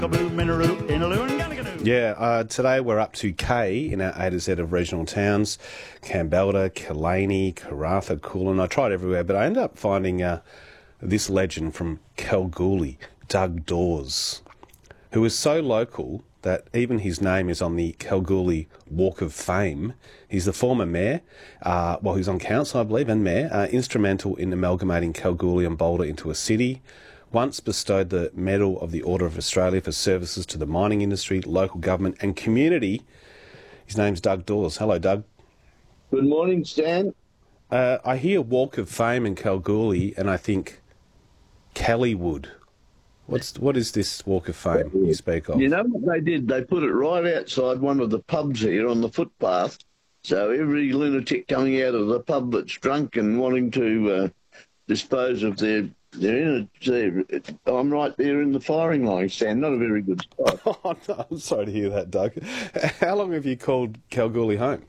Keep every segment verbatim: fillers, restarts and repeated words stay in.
Yeah, uh, today we're up to K in our A to Z of regional towns. Kambalda, Killaney, Karratha, Coolin. I tried everywhere, but I ended up finding uh, this legend from Kalgoorlie, Doug Dawes, who is so local that even his name is on the Kalgoorlie Walk of Fame. He's the former mayor, uh, well, he's on council, I believe, and mayor, uh, instrumental in amalgamating Kalgoorlie and Boulder into a city. Once bestowed the Medal of the Order of Australia for services to the mining industry, local government and community. His name's Doug Dawes. Hello, Doug. Good morning, Stan. Uh, I hear Walk of Fame in Kalgoorlie and I think Kellywood. What's, what is this Walk of Fame you speak of? You know what they did? They put it right outside one of the pubs here on the footpath. So every lunatic coming out of the pub that's drunk and wanting to uh, dispose of their... They're in a, I'm right there in the firing line, Stan. Not a very good spot. Oh, no, I'm sorry to hear that, Doug. How long have you called Kalgoorlie home?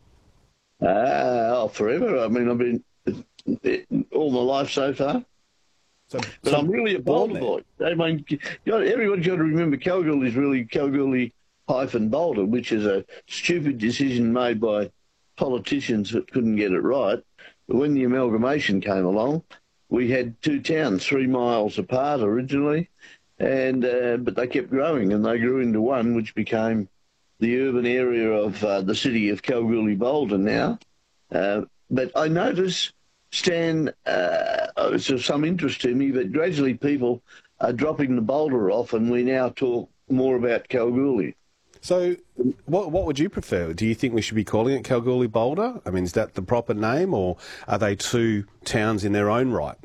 Ah, oh, forever. I mean, I've been all my life so far. So, but so I'm really a Boulder boy. I mean, you know, everyone's got to remember Kalgoorlie is really Kalgoorlie hyphen Boulder, which is a stupid decision made by politicians that couldn't get it right. But when the amalgamation came along, we had two towns three miles apart originally, and uh, but they kept growing, and they grew into one, which became the urban area of uh, the city of Kalgoorlie-Boulder now. Uh, but I notice, Stan, uh, it's of some interest to me, but gradually people are dropping the Boulder off, and we now talk more about Kalgoorlie. So what what would you prefer? Do you think we should be calling it Kalgoorlie-Boulder? I mean, is that the proper name, or are they two towns in their own right?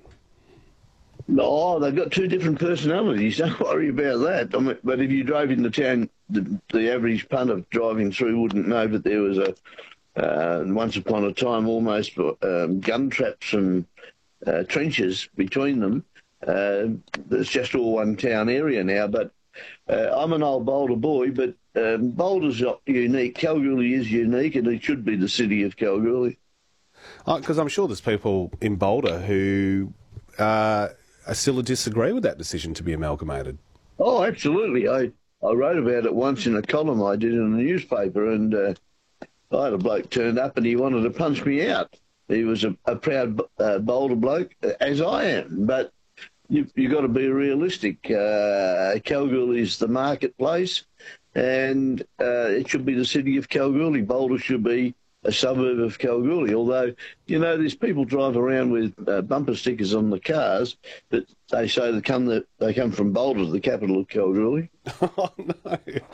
No, they've got two different personalities. Don't worry about that. I mean, but if you drove into town, the, the average punter driving through wouldn't know that there was a, uh, once upon a time, almost um, gun traps and uh, trenches between them. Uh, it's just all one town area now, but uh, I'm an old Boulder boy, but um, Boulder's not unique. Kalgoorlie is unique, and it should be the city of Kalgoorlie. Because oh, I'm sure there's people in Boulder who uh, still disagree with that decision to be amalgamated. Oh, absolutely. I, I wrote about it once in a column I did in the newspaper, and uh, I had a bloke turned up and he wanted to punch me out. He was a, a proud uh, Boulder bloke, as I am, but you you got to be realistic. Uh, Kalgoorlie is the marketplace, and uh, it should be the city of Kalgoorlie. Boulder should be a suburb of Kalgoorlie. Although, you know, there's people drive around with uh, bumper stickers on the cars that they say they come the, they come from Boulder, the capital of Kalgoorlie. Oh no,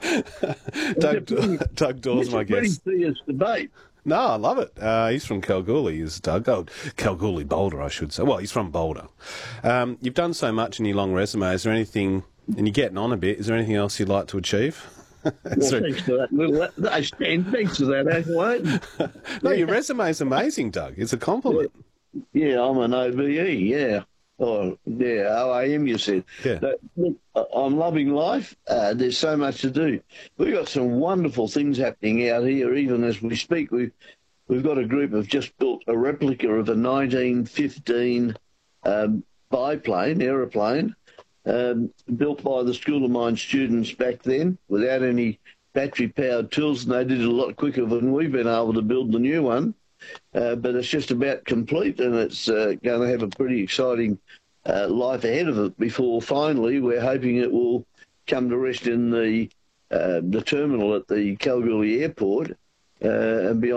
Doug, Doug Dawes, my guest. It's a pretty fierce debate. No, I love it. Uh, he's from Kalgoorlie, is Doug. Oh, Kalgoorlie Boulder, I should say. Well, he's from Boulder. Um, you've done so much in your long resume. Is there anything, and you're getting on a bit, is there anything else you'd like to achieve? Well, thanks for that. Little, no, Stan, thanks for that, Adelaide. No, your resume is amazing, Doug. It's a compliment. Yeah, I'm an O B E, yeah. Oh, yeah, O A M, you said. Yeah. But, look, I'm loving life. Uh, there's so much to do. We've got some wonderful things happening out here, even as we speak. We've, we've got a group of just built a replica of a nineteen fifteen um, biplane, aeroplane, um, built by the School of Mines students back then without any battery-powered tools, and they did it a lot quicker than we've been able to build the new one. Uh, but it's just about complete, and it's uh, going to have a pretty exciting uh, life ahead of it before finally we're hoping it will come to rest in the uh, the terminal at the Kalgoorlie airport uh, and be